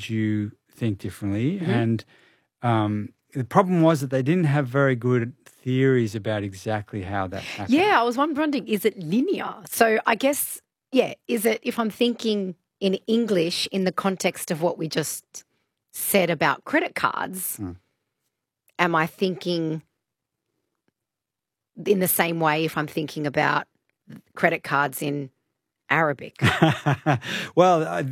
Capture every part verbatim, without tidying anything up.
you think differently. Mm-hmm. And um, the problem was that they didn't have very good theories about exactly how that happened. Yeah, I was wondering, is it linear? So I guess, yeah, is it, if I'm thinking in English in the context of what we just said about credit cards, Mm. am I thinking in the same way if I'm thinking about credit cards in Arabic? Well, uh,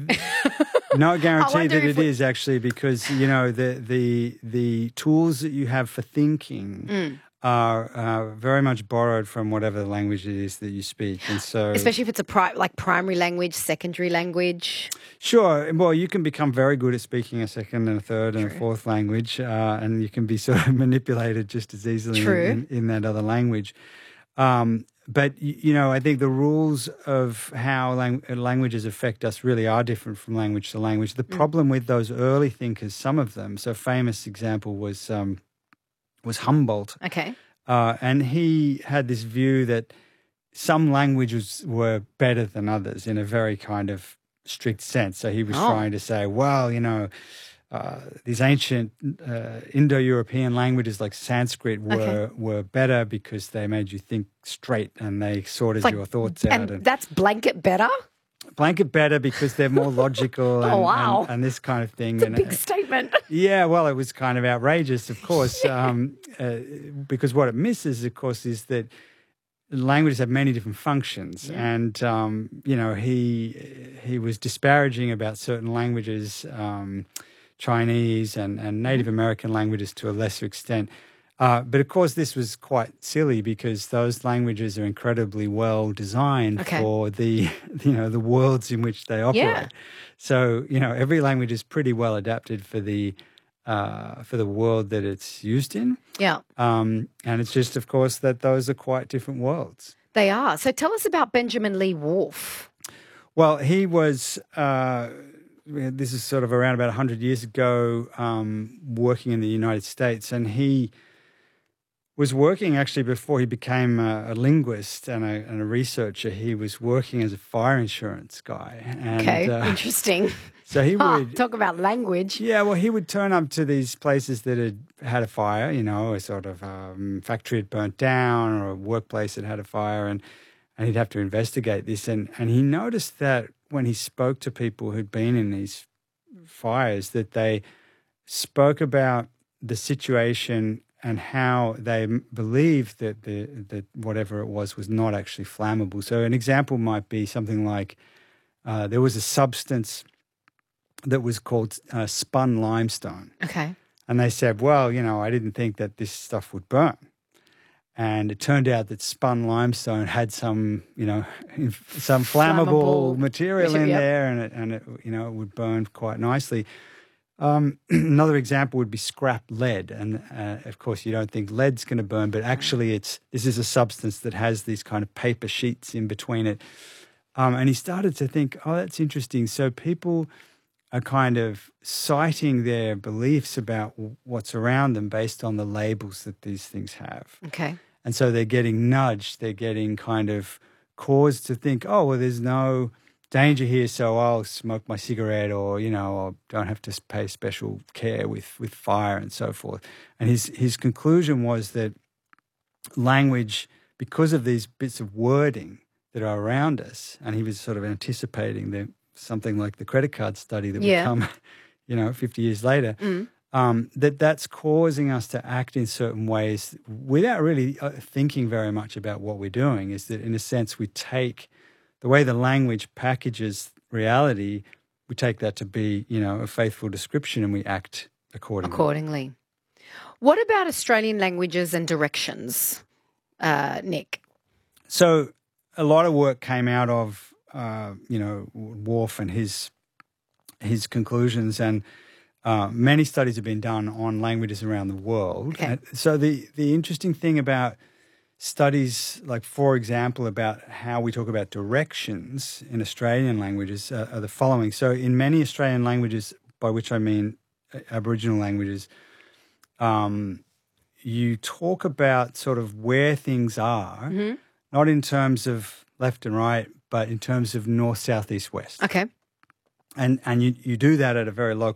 no guarantee wonder that if it we- is actually, because, you know, the the the tools that you have for thinking Mm. are uh, very much borrowed from whatever the language it is that you speak. And so, Especially if it's a pri- like primary language, secondary language. sure, well, you can become very good at speaking a second and a third and a True. fourth language, uh, and you can be sort of manipulated just as easily True. in, in that other language. Um, but, y- you know, I think the rules of how lang- languages affect us really are different from language to language. The problem with those early thinkers, some of them, so a famous example was um, was Humboldt. Okay. Uh, and he had this view that some languages were better than others in a very kind of strict sense. So he was Oh. trying to say, well, you know, uh, these ancient uh, Indo-European languages like Sanskrit were Okay. were better because they made you think straight and they sorted It's like- your thoughts out. And And that's blanket better? blanket better because they're more logical and, Oh, wow. and, and this kind of thing. It's a and, big statement. Yeah, well, it was kind of outrageous, of course, um, uh, because what it misses, of course, is that languages have many different functions, Yeah. and um, you know, he he was disparaging about certain languages, um, Chinese and, and Native American languages to a lesser extent. Uh, but of course, this was quite silly because those languages are incredibly well designed Okay. for the you know the worlds in which they operate. Yeah. So you know, every language is pretty well adapted for the uh, for the world that it's used in. Yeah, Um, and it's just, of course, that those are quite different worlds. they are. So tell us about Benjamin Lee Whorf. Well, he was. Uh, this is sort of around about one hundred years ago, um, working in the United States, and he was working actually before he became a, a linguist and a, and a researcher. He was working as a fire insurance guy. And, Okay, uh, interesting. so he Huh, would talk about language. Yeah, well, he would turn up to these places that had had a fire, you know, a sort of um, factory had burnt down or a workplace that had a fire, and, and he'd have to investigate this. And, and he noticed that when he spoke to people who'd been in these fires, that they spoke about the situation and how they m- believed that the that whatever it was was not actually flammable. So an example might be something like uh, there was a substance that was called uh, spun limestone. Okay. And they said, well, you know, I didn't think that this stuff would burn. And it turned out that spun limestone had some, you know, some flammable, Flammable material in material, yep. there, and it, and it, you know, it would burn quite nicely. Um, another example would be scrap lead, and uh, of course, you don't think lead's going to burn, but actually, it's this is a substance that has these kind of paper sheets in between it. Um, and he started to think, oh, that's interesting. So people are kind of citing their beliefs about w- what's around them based on the labels that these things have. Okay. And so they're getting nudged, they're getting kind of caused to think, oh, well, there's no danger here, so I'll smoke my cigarette, or, you know, I don't have to pay special care with, with fire and so forth. And his, his conclusion was that language, because of these bits of wording that are around us, and he was sort of anticipating the something like the credit card study that Yeah. would come, you know, fifty years later, Mm. um, that that's causing us to act in certain ways without really uh, thinking very much about what we're doing. Is that, in a sense, we take the way the language packages reality, we take that to be, you know, a faithful description, and we act accordingly. Accordingly. What about Australian languages and directions, uh, Nick? So a lot of work came out of, uh, you know, Whorf and his his conclusions, and uh, many studies have been done on languages around the world. Okay. And so the the interesting thing about studies, like, for example, about how we talk about directions in Australian languages uh, are the following. So in many Australian languages, by which I mean uh, Aboriginal languages, um, you talk about sort of where things are, Mm-hmm. not in terms of left and right, but in terms of north, south, east, west. Okay. And and you, you do that at a very local